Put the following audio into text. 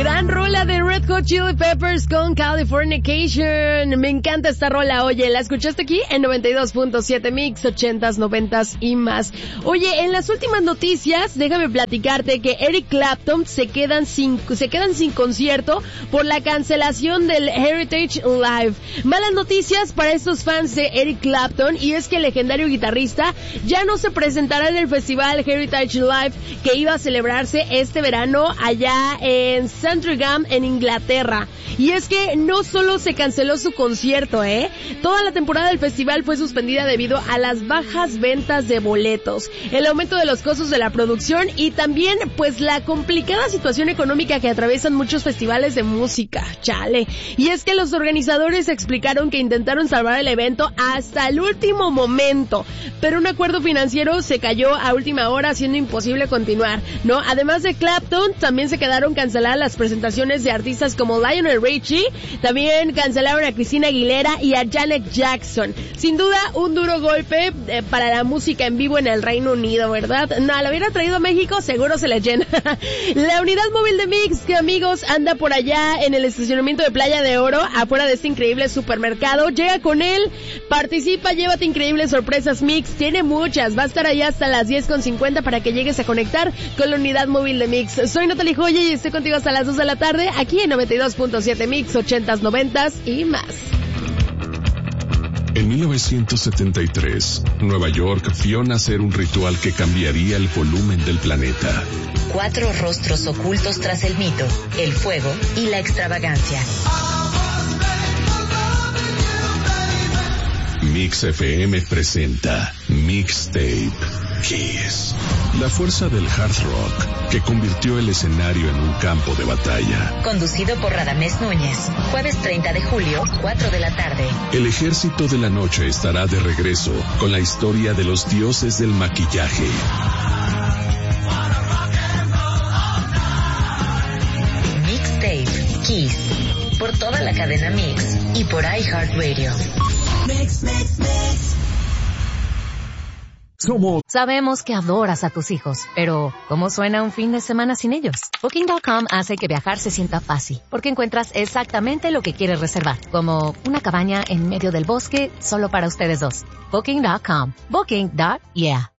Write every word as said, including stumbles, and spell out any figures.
Gran rola de Red Hot Chili Peppers con Californication. Me encanta esta rola. Oye, ¿la escuchaste aquí? En noventa y dos punto siete Mix, ochentas, noventas y más. Oye, en las últimas noticias, déjame platicarte que Eric Clapton se quedan sin, se quedan sin concierto por la cancelación del Heritage Live. Malas noticias para estos fans de Eric Clapton, y es que el legendario guitarrista ya no se presentará en el festival Heritage Live que iba a celebrarse este verano allá en Sandringham, en Inglaterra. Y es que no solo se canceló su concierto, ¿eh? Toda la temporada del festival fue suspendida debido a las bajas ventas de boletos, el aumento de los costos de la producción y también, pues, la complicada situación económica que atraviesan muchos festivales de música. Chale. Y es que los organizadores explicaron que intentaron salvar el evento hasta el último momento, pero un acuerdo financiero se cayó a última hora, haciendo imposible continuar, ¿no? Además de Clapton, también se quedaron canceladas las presentaciones de artistas como Lionel Richie, también cancelaron a Christina Aguilera y a Janet Jackson. Sin duda, un duro golpe eh, para la música en vivo en el Reino Unido, ¿verdad? No, lo hubiera traído a México, seguro se le llena. La unidad móvil de Mix, que amigos, anda por allá en el estacionamiento de Playa de Oro, afuera de este increíble supermercado. Llega con él, participa, llévate increíbles sorpresas. Mix tiene muchas, va a estar allá hasta las diez con cincuenta para que llegues a conectar con la unidad móvil de Mix. Soy Natalie Joya y estoy contigo hasta las dos de la tarde, aquí en noventa y dos punto siete Mix, ochentas, noventas y más. En mil novecientos setenta y tres, Nueva York vio nacer un ritual que cambiaría el volumen del planeta. Cuatro rostros ocultos tras el mito, el fuego y la extravagancia. Mix F M presenta Mixtape Kiss. La fuerza del hard rock que convirtió el escenario en un campo de batalla. Conducido por Radamés Núñez. Jueves treinta de julio, cuatro de la tarde. El ejército de la noche estará de regreso con la historia de los dioses del maquillaje. Mixtape Kiss. Por toda la cadena Mix y por iHeartRadio. Mix, mix, mix. Somos... Sabemos que adoras a tus hijos, pero ¿cómo suena un fin de semana sin ellos? Booking punto com hace que viajar se sienta fácil, porque encuentras exactamente lo que quieres reservar, como una cabaña en medio del bosque solo para ustedes dos. Booking punto com. Booking. Yeah.